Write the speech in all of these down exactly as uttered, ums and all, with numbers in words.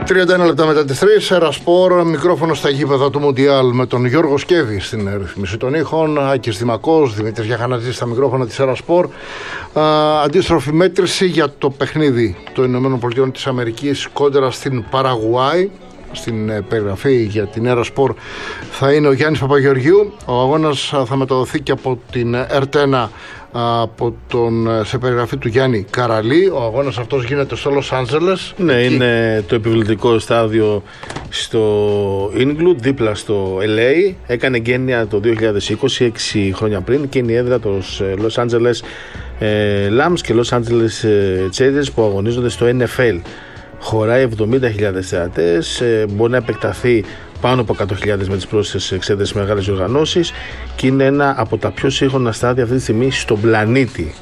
τριάντα ένα λεπτά μετά τις τρεις, Ερασπορ, μικρόφωνο στα γήπεδα του Μουντιάλ με τον Γιώργο Σκέβη στην ρυθμίση των ήχων, Άκης Δημακός, Δημήτρης Γιαχανατζής στα μικρόφωνα της Ερασπορ. Αντίστροφη μέτρηση για το παιχνίδι των Ηνωμένων Πολιτειών της Αμερικής κόντρα στην Παραγουάη. Στην περιγραφή για την Ερασπορ θα είναι ο Γιάννης Παπαγεωργίου. Ο αγώνας θα μεταδοθεί και από την Ερτ ένα από τον, σε περιγραφή του Γιάννη Καραλή. Ο αγώνας αυτός γίνεται στο Λος Άντζελες. Ναι, εκεί είναι το επιβλητικό στάδιο στο Inglewood, δίπλα στο ελ έι. Έκανε γένεια το δύο χιλιάδες είκοσι, έξι χρόνια πριν, και είναι η έδρα των Los Angeles Lambs και Los Angeles Chargers που αγωνίζονται στο εν εφ ελ. Χωράει εβδομήντα χιλιάδες θεατές, ε, μπορεί να επεκταθεί πάνω από εκατό χιλιάδες με τις πρόσθετες εξέδρες μεγάλες οργανώσεις και είναι ένα από τα πιο σύγχρονα στάδια αυτή τη στιγμή στον πλανήτη.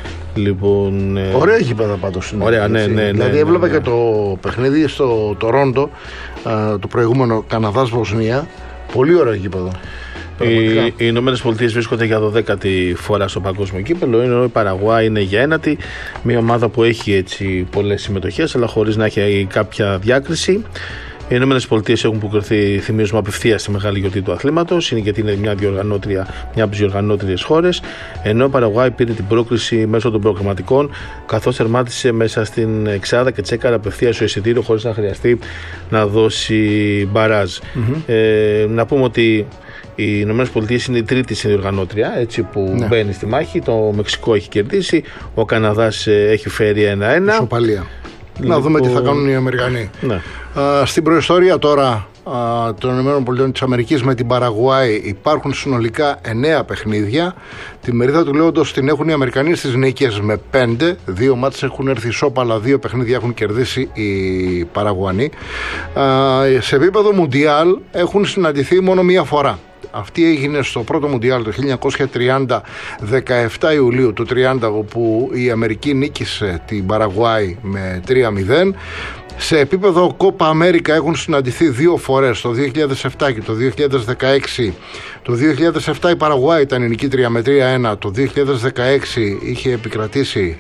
Λοιπόν, ε... ωραία γήπεδα πάντως είναι. Ωραία, ναι, ναι, ναι, δηλαδή ναι, έβλεπα ναι, ναι. και το παιχνίδι στο Τορόντο, ε, το προηγούμενο Καναδάς-Βοσνία. Πολύ ωραίο γήπεδο. Οι, οι Ηνωμένες Πολιτείες βρίσκονται για δωδέκατη φορά στο παγκόσμιο κύπελλο, ενώ η Παραγουάη είναι για ένατη, μια ομάδα που έχει έτσι πολλές συμμετοχές αλλά χωρίς να έχει κάποια διάκριση. Οι Ηνωμένες Πολιτείες έχουν προκριθεί, θυμίζουμε, απευθείας στη μεγάλη γιορτή του αθλήματος, είναι γιατί είναι μια, διοργανώτρια, μια από τις διοργανώτριες χώρες, ενώ η Παραγουάη πήρε την πρόκριση μέσω των προγραμματικών, καθώς τερμάτισε μέσα στην εξάδα και τσέκαρε απευθείας στο εισιτήριο χωρίς να χρειαστεί να δώσει μπαράζ. Mm-hmm. Ε, να πούμε ότι οι Ηνωμένες Πολιτείες είναι η τρίτη συνδιοργανώτρια, έτσι, που ναι. μπαίνει στη μάχη. Το Μεξικό έχει κερδίσει, ο Καναδάς έχει φέρει ένα ένα. Ισοπαλία. Λοιπόν... Να δούμε τι θα κάνουν οι Αμερικανοί. Ναι. Α, στην προϊστορία τώρα α, των ΗΠΑ με την Παραγουάη υπάρχουν συνολικά εννέα παιχνίδια. Τη μερίδα του λέοντος την έχουν οι Αμερικανοί στις νίκες με πέντε. Δύο μάτς έχουν έρθει ισόπαλα, δύο παιχνίδια έχουν κερδίσει οι Παραγουανοί. Α, σε επίπεδο Μουντιάλ έχουν συναντηθεί μόνο μία φορά. Αυτή έγινε στο πρώτο Μουντιάλ το χίλια εννιακόσια τριάντα, δεκαεπτά Ιουλίου του τριάντα, όπου η Αμερική νίκησε την Παραγουάη με τρία μηδέν. Σε επίπεδο Κόπα Αμέρικα έχουν συναντηθεί δύο φορές, το δύο χιλιάδες επτά και το δύο χιλιάδες δεκαέξι. Το δύο χιλιάδες επτά η Παραγουάη ήταν η νικήτρια με τρία ένα, το δύο χιλιάδες δεκαέξι είχε επικρατήσει,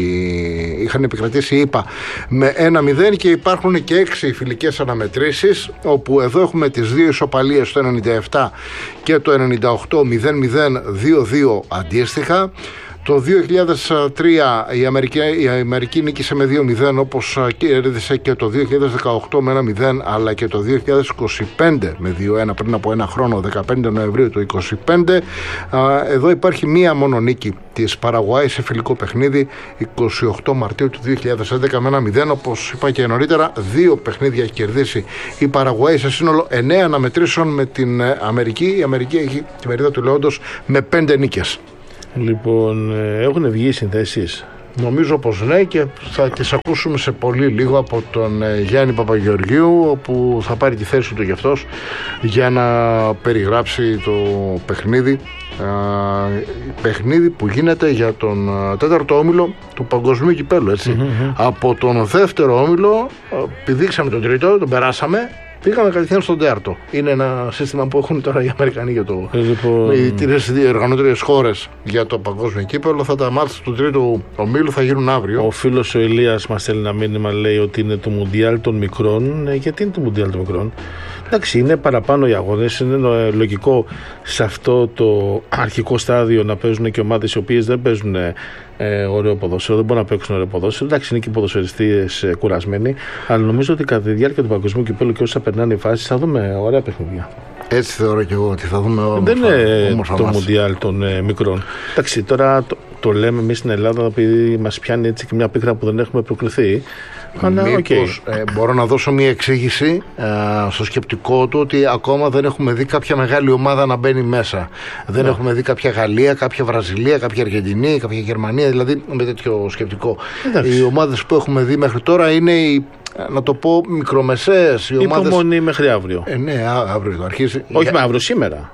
είχαν επικρατήσει ΗΠΑ με ένα μηδέν και υπάρχουν και έξι φιλικές αναμετρήσεις, όπου εδώ έχουμε τις δύο ισοπαλίες, το ενενήντα επτά και το ενενήντα οκτώ, μηδέν μηδέν, δύο δύο αντίστοιχα. Το δύο χιλιάδες τρία η Αμερική, η Αμερική νίκησε με δύο μηδέν, όπως κέρδισε και το δύο χιλιάδες δεκαοκτώ με ένα μηδέν, αλλά και το δύο χιλιάδες είκοσι πέντε με δύο ένα πριν από ένα χρόνο, δεκαπέντε Νοεμβρίου του είκοσι πέντε. Εδώ υπάρχει μία μόνο νίκη της Παραγουάη σε φιλικό παιχνίδι, είκοσι οκτώ Μαρτίου του δύο χιλιάδες έντεκα με ένα μηδέν. Όπως είπα και νωρίτερα, δύο παιχνίδια έχει κερδίσει η Παραγουάη σε σύνολο εννέα αναμετρήσεων με την Αμερική. Η Αμερική έχει τη μερίδα του λέοντος με πέντε νίκες. Λοιπόν, έχουν βγει οι συνθέσεις. Νομίζω πως ναι, και θα τις ακούσουμε σε πολύ λίγο από τον Γιάννη Παπαγεωργίου, όπου θα πάρει τη θέση του γι' αυτός για να περιγράψει το παιχνίδι. Uh, παιχνίδι που γίνεται για τον uh, τέταρτο όμιλο του παγκοσμίου κυπέλλου, έτσι. Mm-hmm. Από τον δεύτερο όμιλο uh, πηδήξαμε τον τρίτο, τον περάσαμε, πήγαμε κατευθείαν στον τέταρτο. Είναι ένα σύστημα που έχουν τώρα οι Αμερικανοί για το. Λοιπόν... Οι τρεις διοργανώτριες χώρες για το παγκόσμιο κύπελλο. Θα τα μάτς του τρίτου ομίλου θα γίνουν αύριο. Ο φίλος ο Ηλίας μας στέλνει ένα μήνυμα, λέει ότι είναι το Μουντιάλ των μικρών. Ε, γιατί είναι το Μουντιάλ των μικρών? Εντάξει, είναι παραπάνω οι αγώνες. Είναι λογικό σε αυτό το αρχικό στάδιο να παίζουν και ομάδες οι οποίες δεν παίζουν ε, ωραίο ποδόσφαιρο, δεν μπορούν να παίξουν ωραίο ποδόσφαιρο. Εντάξει, είναι και οι ποδοσφαιριστές ε, κουρασμένοι, αλλά νομίζω ότι κατά τη διάρκεια του παγκοσμίου κυπέλλου και όσα περνάνε οι φάσεις θα δούμε ωραία παιχνίδια. Έτσι θεωρώ και εγώ ότι θα δούμε όμορφα. Δεν είναι το Μουντιάλ των ε, μικρών. Εντάξει, τώρα το, το λέμε εμείς στην Ελλάδα επειδή μας πιάνει έτσι και μια πίκρα που δεν έχουμε προκριθεί. Αλλά, μήπως, okay. ε, μπορώ να δώσω μια εξήγηση ε, στο σκεπτικό του ότι ακόμα δεν έχουμε δει κάποια μεγάλη ομάδα να μπαίνει μέσα. Δεν yeah. έχουμε δει κάποια Γαλλία, κάποια Βραζιλία, κάποια Αργεντινή, κάποια Γερμανία, δηλαδή με τέτοιο σκεπτικό. Εντάξει. Οι ομάδες που έχουμε δει μέχρι τώρα είναι οι, να το πω, μικρομεσαίες. Οι ομάδες... Υπομονή μέχρι αύριο. Ε, ναι, αύριο το αρχίζει. Όχι για... με αύριο, σήμερα.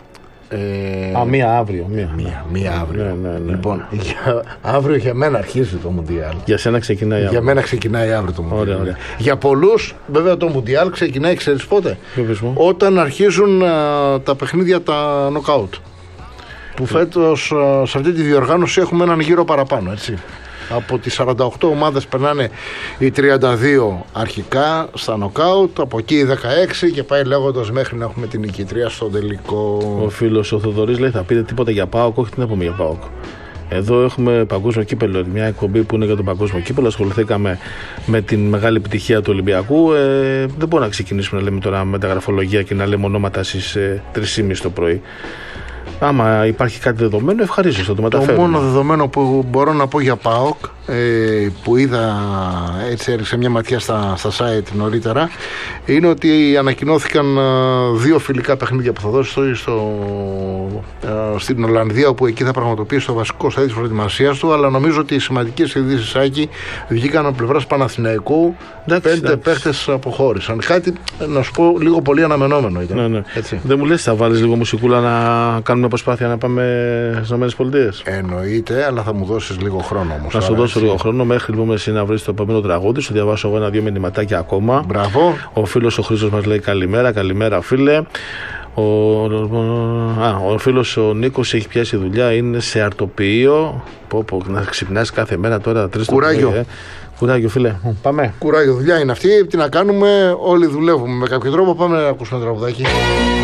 Ε... Α, μία αύριο. Μία, μία, μία αύριο. Ναι, ναι, ναι. Λοιπόν, για... αύριο για μένα αρχίζει το Μουντιάλ. Για σένα ξεκινάει αύριο. Για μένα ξεκινάει αύριο το Μουντιάλ. Ωραία, ωραία. Για πολλούς, βέβαια, το Μουντιάλ ξεκινάει, ξέρεις πότε? Όταν αρχίζουν α, τα παιχνίδια τα νοκάουτ. Που φέτος α, σε αυτή τη διοργάνωση έχουμε έναν γύρο παραπάνω, έτσι. Από τις σαράντα οκτώ ομάδες περνάνε οι τριάντα δύο αρχικά στα νοκάουτ, από εκεί οι δεκαέξι και πάει λέγοντας μέχρι να έχουμε την νικητρία στο τελικό. Ο φίλος ο Θοδωρής λέει: θα πείτε τίποτα για ΠΑΟΚ? Όχι, τι να πούμε για ΠΑΟΚ. Εδώ έχουμε παγκόσμιο κύπελο, μια εκπομπή που είναι για το παγκόσμιο κύπελο. Ασχοληθήκαμε με την μεγάλη επιτυχία του Ολυμπιακού. Ε, δεν μπορούμε να ξεκινήσουμε να λέμε τώρα μεταγραφολογία και να λέμε ονόματα στις ε, τρεις και μισή το πρωί. Άμα υπάρχει κάτι δεδομένο, ευχαρίστως θα το μεταφέρουμε. Το μόνο δεδομένο που μπορώ να πω για ΠΑΟΚ, ε, που είδα, έτσι έριξε μια ματιά στα, στα site νωρίτερα, είναι ότι ανακοινώθηκαν ε, δύο φιλικά παιχνίδια που θα δώσει στο, στο, ε, στην Ολλανδία, όπου εκεί θα πραγματοποιήσει το βασικό στάδιο της προετοιμασίας του. Αλλά νομίζω ότι οι σημαντικές ειδήσεις, Άκη, βγήκαν από πλευράς Παναθηναϊκού. Πέντε παίχτες αποχώρησαν. Κάτι, να σου πω, λίγο πολύ αναμενόμενο ήταν. Ναι, ναι. Δεν μου λες, θα βάλεις λίγο μουσικούλα να κάνουμε προσπάθεια να πάμε στις ΗΠΑ? Εννοείται, αλλά θα μου δώσεις λίγο χρόνο όμως. Να σου δώσω λίγο χρόνο μέχρι λοιπόν εσύ να βρεις το επόμενο τραγούδι. Σου διαβάσω εγώ ένα-δύο μηνυματάκια ακόμα. Μπράβο. Ο φίλος ο Χρήστος μας λέει καλημέρα, καλημέρα φίλε. Ο, α, ο φίλος ο Νίκος έχει πιάσει δουλειά, είναι σε αρτοποιείο. Πω, πω, να ξυπνάς κάθε μέρα τώρα τρεις το πρωί. Ε. Κουράγιο, φίλε. Πάμε. Κουράγιο, δουλειά είναι αυτή. Τι να κάνουμε, όλοι δουλεύουμε με κάποιο τρόπο. Πάμε να ακούσουμε ένα τραγουδάκι.